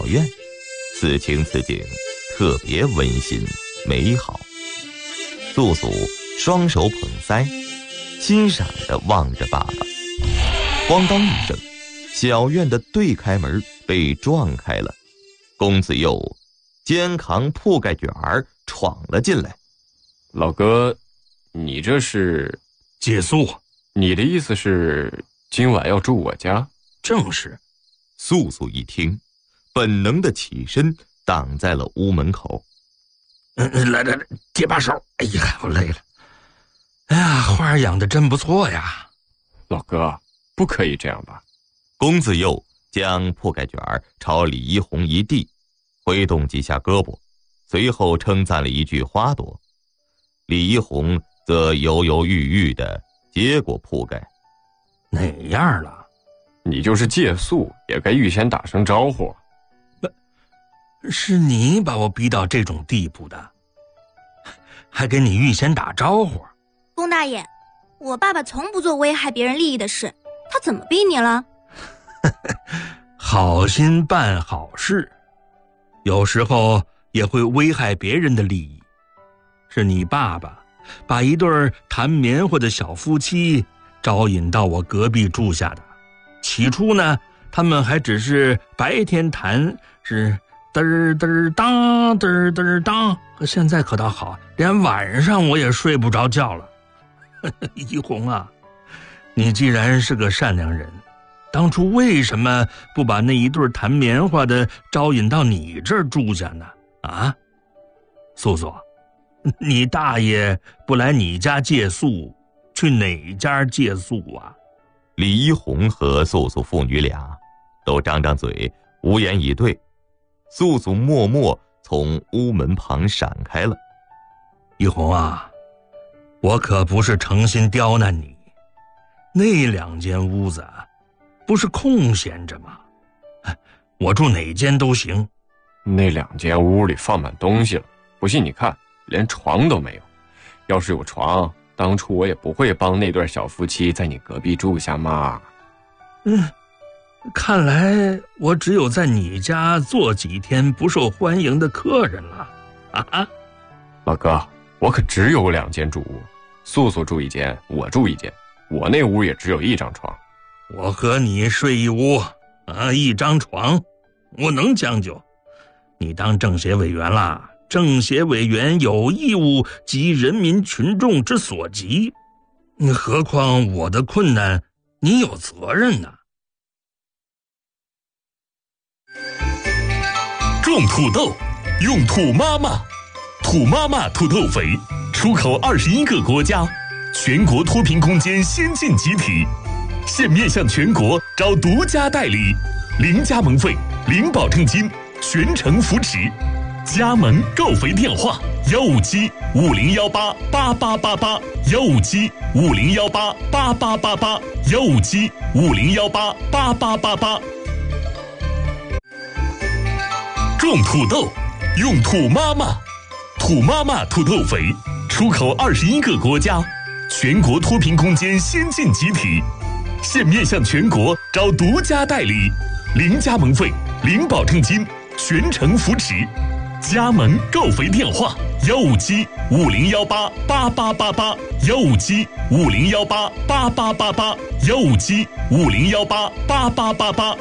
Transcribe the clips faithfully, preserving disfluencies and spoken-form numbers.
院，此情此景特别温馨美好。素素双手捧腮，欣赏地望着爸爸。咣当一声，小院的对开门被撞开了，公子佑肩扛铺盖卷儿闯了进来。 老哥，你这是借宿？ 你的意思是今晚要住我家？ 正是。 素素一听，本能的起身挡在了屋门口。 嗯，来来来，借把手。哎呀，我累了。哎呀，花养得真不错呀。 老哥，不可以这样吧？ 公子佑将铺盖卷朝李一红一递，挥动几下胳膊，随后称赞了一句花朵。李一红则犹犹豫豫地接过铺盖。 哪样了？ 你就是借宿，也该预先打声招呼。 是你把我逼到这种地步的，还给你预先打招呼。 龚大爷，我爸爸从不做危害别人利益的事，他怎么逼你了？ 好心办好事，有时候也会危害别人的利益。是你爸爸把一对弹棉花的小夫妻招引到我隔壁住下的。起初呢，他们还只是白天弹，是嘚儿嘚儿当嘚儿嘚儿当，现在可倒好，连晚上我也睡不着觉了。一红啊，你既然是个善良人，当初为什么不把那一对弹棉花的招引到你这儿住下呢？啊，素素，你大爷不来你家借宿，去哪家借宿啊？ 李一红和素素父女俩都张张嘴，无言以对。素素默默从屋门旁闪开了。 一红啊，我可不是诚心刁难你，那两间屋子不是空闲着吗？我住哪间都行。 那两间屋里放满东西了，不信你看，连床都没有。要是有床，当初我也不会帮那对小夫妻在你隔壁住下嘛。 嗯，看来我只有在你家做几天不受欢迎的客人了。啊， 老哥，我可只有两间住屋，素素住一间，我住一间，我那屋也只有一张床。 我和你睡一屋啊，一张床，我能将就。你当政协委员啦，政协委员有义务急人民群众之所急，何况我的困难你有责任呢。 种土豆用土妈妈，土妈妈土豆肥出口二十一个国家，全国脱贫攻坚先进集体，现面向全国招独家代理，零加盟费，零保证金，全程扶持。加盟购肥电话：幺五七五零幺八八八八八，幺五七五零幺八八八八八，幺五七五零幺八八八八八。种土豆用土妈妈，土妈妈土豆肥出口二十一个国家，全国脱贫攻坚先进集体，现面向全国招独家代理，零加盟费，零保证金，全程扶持。加盟购肥电话：幺五七五零幺八八八八八，幺五七五零幺八八八八八，幺五七五零幺八八八八八。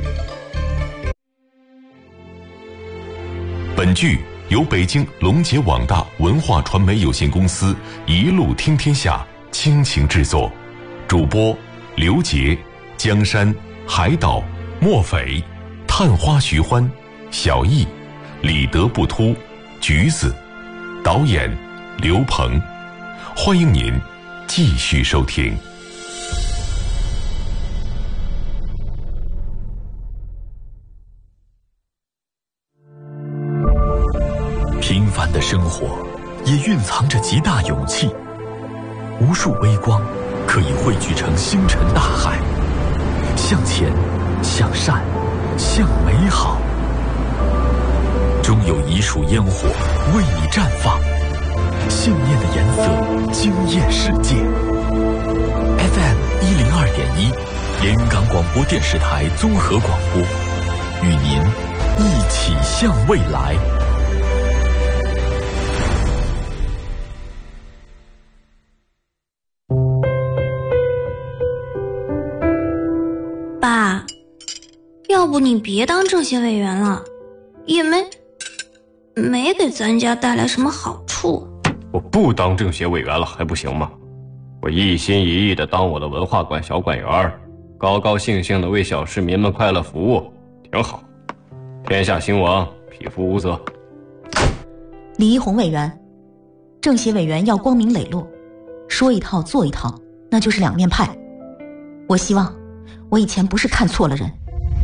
本剧由北京龙杰网大文化传媒有限公司一路听天下倾情制作，主播刘杰、江山、海岛、莫匪、探花徐欢、小易、李德不突、橘子，导演刘鹏。欢迎您继续收听。 平凡的生活也蕴藏着极大勇气，无数微光可以汇聚成星辰大海，向前，向善，向美好。终有一束烟火为你绽放，信念的颜色惊艳世界。F M 一零二点一，连云港广播电视台综合广播，与您一向未来。 爸，要不你别当政协委员了，也没没给咱家带来什么好处。 我不当政协委员了还不行吗？我一心一意地当我的文化馆小馆员，高高兴兴地为小市民们快乐服务，挺好。天下兴亡，匹夫无责。 李一红委员，政协委员要光明磊落，说一套做一套，那就是两面派。我希望我以前不是看错了人。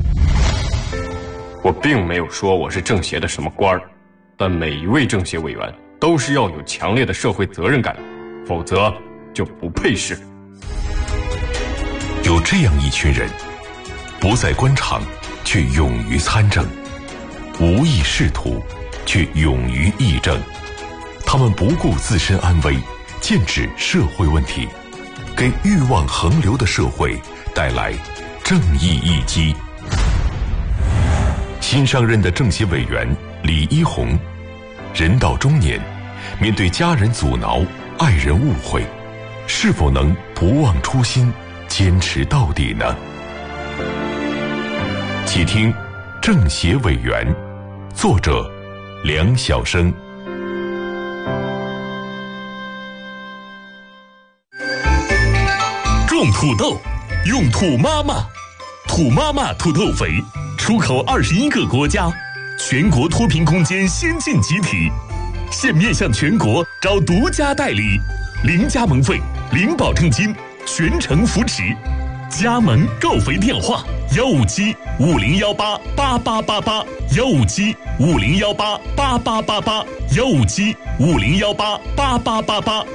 我并没有说我是政协的什么官儿，但每一位政协委员都是要有强烈的社会责任感，否则就不配事。 有这样一群人，不在官场却勇于参政，无意仕途却勇于议政。他们不顾自身安危，剑指社会问题，给欲望横流的社会带来正义一击。新上任的政协委员李一红，人到中年，面对家人阻挠、爱人误会，是否能不忘初心，坚持到底呢？请听《政协委员》，作者梁晓声。 种土豆，用土妈妈，土妈妈土豆肥，出口二十一个国家，全国脱贫攻坚先进集体，现面向全国招独家代理，零加盟费，零保证金，全程扶持。加盟购肥电话：幺五七五零幺八八八八八，幺五七五零幺八八八八八，幺五七五零幺八八八八八。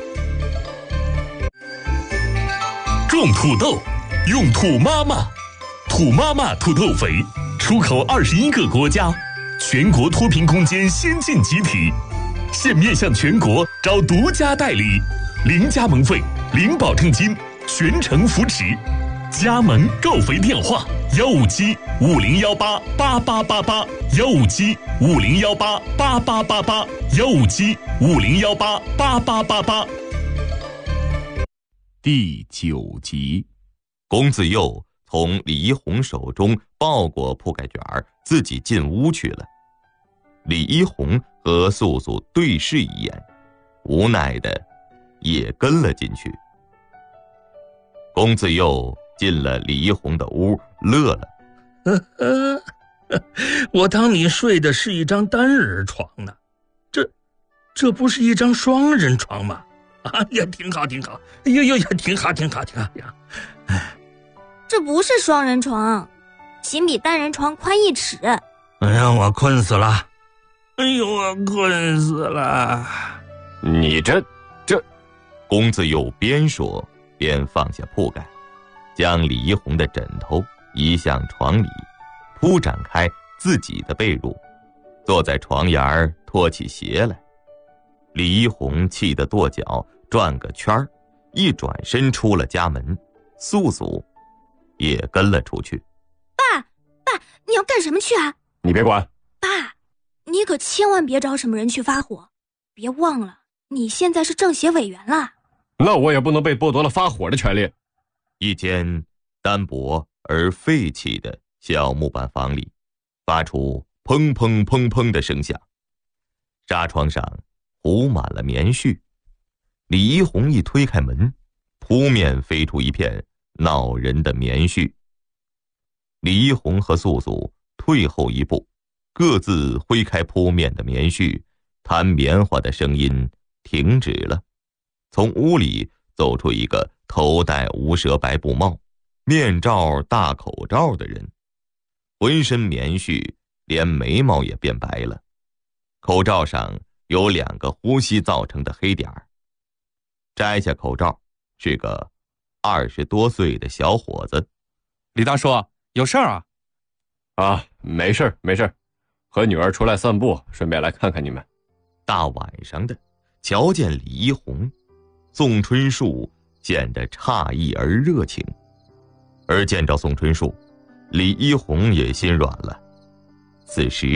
种土豆，用土妈妈，土妈妈土豆肥，出口二十一个国家，全国脱贫攻坚先进集体，现面向全国招独家代理，零加盟费，零保证金，全程扶持。加盟购肥电话：幺五七五零幺八八八八八，幺五七五零幺八八八八八，幺五七五零幺八八八八八。 第九集，龚自佑从李一红手中抱过铺盖卷儿，自己进屋去了。李一红和素素对视一眼，无奈的也跟了进去。龚自佑进了李一红的屋，乐了。 呵呵，我当你睡的是一张单人床呢，这这不是一张双人床吗？啊，也挺好挺好，哎呦呦呀，挺好挺好挺好挺好。哎， 这不是双人床，仅比单人床宽一尺。 哎呀，我困死了！哎呦，我困死了！ 你这这…… 龚自佑边说边放下铺盖，将李一红的枕头移向床里，铺展开自己的被褥，坐在床沿儿脱起鞋来。李一红气得跺脚，转个圈儿，一转身出了家门，素素也跟了出去。 爸，爸，你要干什么去啊？ 你别管。 爸，你可千万别找什么人去发火，别忘了，你现在是政协委员了。 那我也不能被剥夺了发火的权利。 一间单薄而废弃的小木板房里，发出砰砰砰砰的声响，纱窗上糊满了棉絮。李一红一推开门，扑面飞出一片恼人的棉絮。李一红和素素退后一步，各自挥开扑面的棉絮，弹棉花的声音停止了。从屋里走出一个头戴无蛇白布帽、面罩大口罩的人，浑身棉絮，连眉毛也变白了，口罩上有两个呼吸造成的黑点儿。摘下口罩，是个二十多岁的小伙子。 李大叔，有事儿啊？ 啊，没事没事，和女儿出来散步，顺便来看看你们。 大晚上的，瞧见李一红，宋春树显得诧异而热情，而见着宋春树，李一红也心软了。此时